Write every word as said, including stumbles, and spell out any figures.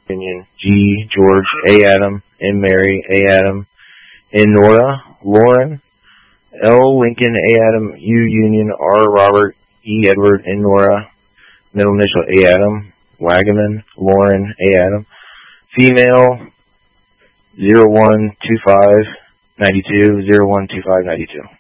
Union, G, George, A, Adam, M, Mary, A, Adam, N, Nora, Lauren, L, Lincoln, A, Adam, U, Union, R, Robert, E, Edward, N, Nora, middle initial, A, Adam, Wagaman, Lauren, A, Adam, female, zero one two five nine two, zero one two five nine two.